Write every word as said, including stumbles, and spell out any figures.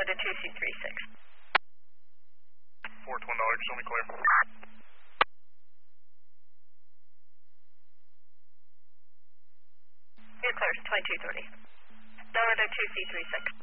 to two C three six. Four twin dollars, show me clear. You're clear, twenty-two thirty. Delta to two C three six.